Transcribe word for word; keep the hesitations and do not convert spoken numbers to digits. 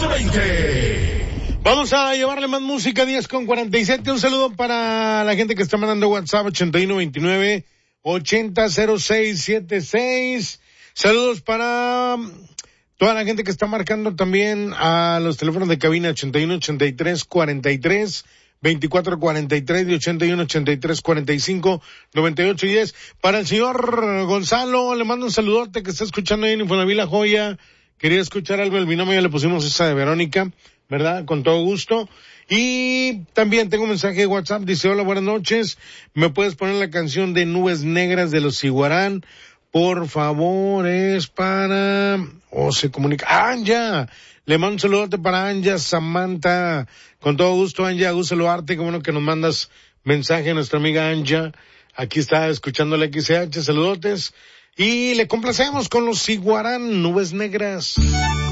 once veinte. Vamos a llevarle más música, diez con cuarenta y siete. Un saludo para la gente que está mandando WhatsApp, ochenta y uno veintinueve ochenta cero seis setenta y seis. Saludos para toda la gente que está marcando también a los teléfonos de cabina ochenta y uno ochenta y tres cuarenta y tres veinticuatro cuarenta y tres y ochenta y uno ochenta y tres cuarenta y cinco noventa y ocho y diez. Para el señor Gonzalo, le mando un saludote que está escuchando ahí en Infonavit La Joya. Quería escuchar algo del binomio, ya le pusimos esa de Verónica, ¿verdad? Con todo gusto. Y también tengo un mensaje de WhatsApp, dice: hola, buenas noches, ¿me puedes poner la canción de Nubes Negras de los Ciguarán? Por favor, es para... o oh, se comunica... ¡Anja! Le mando un saludote para Anja, Samantha, con todo gusto, Anja, gusto saludarte, como no que nos mandas mensaje a nuestra amiga Anja, aquí está escuchando la X C H, saludotes, y le complacemos con los Ciguarán, Nubes Negras.